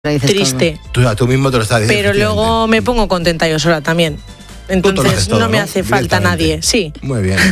triste. Tú mismo te lo estás diciendo. Pero luego me pongo contenta yo sola también. Entonces todo, no me hace falta nadie. Sí. Muy bien.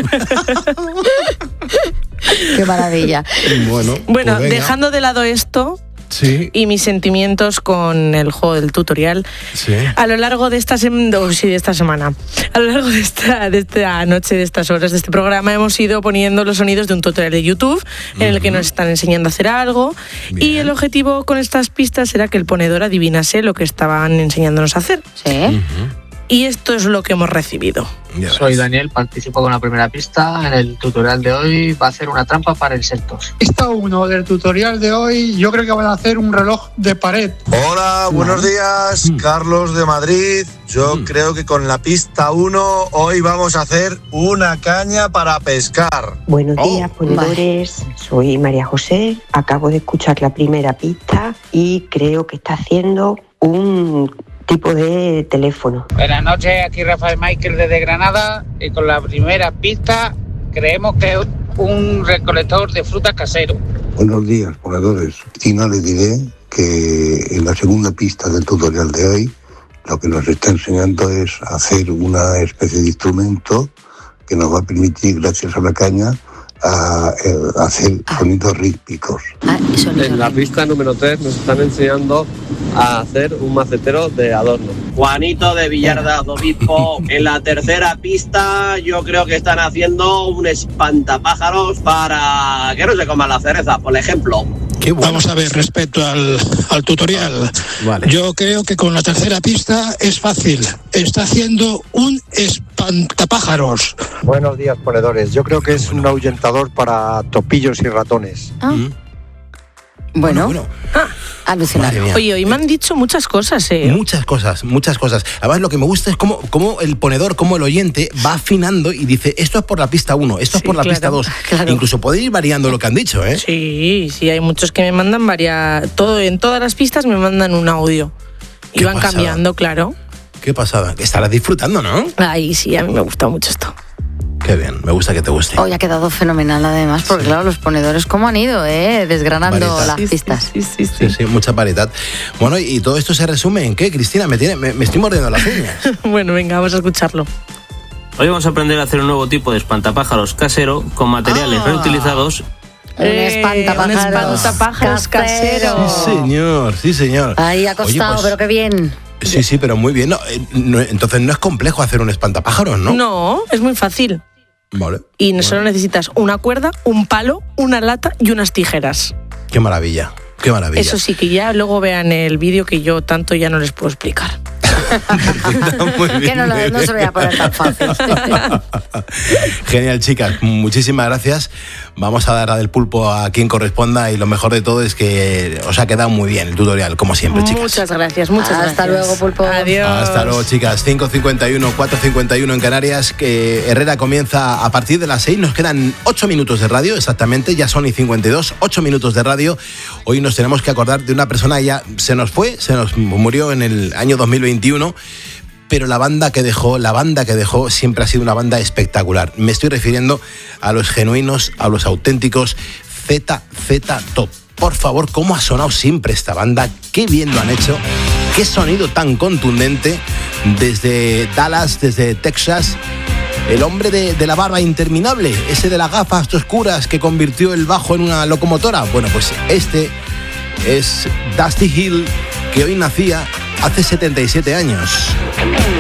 Qué maravilla. Bueno, pues dejando de lado esto... Sí. Y mis sentimientos con el juego del tutorial. Sí. A lo largo de esta semana, a lo largo de esta noche, de estas horas de este programa, hemos ido poniendo los sonidos de un tutorial de YouTube en el que nos están enseñando a hacer algo. Bien. Y el objetivo con estas pistas era que el ponedor adivinase lo que estaban enseñándonos a hacer. Sí. Y esto es lo que hemos recibido. Soy Daniel, participo con la primera pista. En el tutorial de hoy va a hacer una trampa para insectos. Pista 1 del tutorial de hoy, yo creo que van a hacer un reloj de pared. Hola, buenos días, Carlos de Madrid. Yo creo que con la pista 1 hoy vamos a hacer una caña para pescar. Buenos días, ponedores. Soy María José. Acabo de escuchar la primera pista y creo que está haciendo un tipo de teléfono. Buenas noches, aquí Rafael Michael desde Granada y con la primera pista creemos que es un recolector de fruta casero. Buenos días, ponedores. Cristina, les diré que en la segunda pista del tutorial de hoy lo que nos está enseñando es hacer una especie de instrumento que nos va a permitir, gracias a la caña, a hacer sonidos rítmicos. En la pista número 3 nos están enseñando a hacer un macetero de adorno. Juanito de Villardas, obispo. En la tercera pista yo creo que están haciendo un espantapájaros para que no se coman las cerezas, por ejemplo. Bueno. Vamos a ver, respecto al tutorial, vale. Yo creo que con la tercera pista es fácil. Está haciendo un espantapájaros. Buenos días, ponedores. Yo creo que es un ahuyentador para topillos y ratones. Bueno. Alucinante. Oye, hoy me han dicho muchas cosas, Muchas cosas. Además, lo que me gusta es cómo el ponedor, como el oyente, va afinando y dice, esto es por la pista 1, esto es por la pista 2. Claro. Incluso puede ir variando lo que han dicho, ¿eh? Sí, hay muchos que me mandan en todas las pistas me mandan un audio. Y van cambiando, claro. Qué pasada. Estarás disfrutando, ¿no? Ay, sí, a mí me gusta mucho esto. Qué bien, me gusta que te guste. Hoy ha quedado fenomenal además, porque claro, los ponedores cómo han ido, desgranando variedad. Las pistas. Sí, mucha variedad. Bueno, y todo esto se resume en ¿qué, Cristina? Me estoy mordiendo las uñas. Bueno, venga, vamos a escucharlo. Hoy vamos a aprender a hacer un nuevo tipo de espantapájaros casero con materiales reutilizados. Un espantapájaros casero. Sí, señor. Ahí ha costado, pues, pero qué bien. Sí, pero muy bien. Entonces no es complejo hacer un espantapájaros, ¿no? No, es muy fácil. Vale. Y solo necesitas una cuerda, un palo, una lata y unas tijeras. Qué maravilla. Eso sí, que ya luego vean el vídeo que yo tanto ya no les puedo explicar. Que no se lo voy a poner tan fácil. Genial, chicas, muchísimas gracias. Vamos a dar a del pulpo a quien corresponda y lo mejor de todo es que os ha quedado muy bien el tutorial, como siempre, chicas. Muchas gracias. Hasta luego, pulpo. Adiós. Hasta luego, chicas. 5:51, 4:51 en Canarias, que Herrera comienza a partir de las 6. Nos quedan 8 minutos de radio, exactamente, ya son y 52, 8 minutos de radio. Hoy nos tenemos que acordar de una persona, ya se nos murió en el año 2021, pero la banda que dejó siempre ha sido una banda espectacular. Me estoy refiriendo a los genuinos, a los auténticos ZZ Top. Por favor, ¿cómo ha sonado siempre esta banda? Qué bien lo han hecho, qué sonido tan contundente desde Dallas, desde Texas. El hombre de la barba interminable, ese de las gafas oscuras que convirtió el bajo en una locomotora. Bueno, pues este es Dusty Hill, que hoy nacía hace 77 años.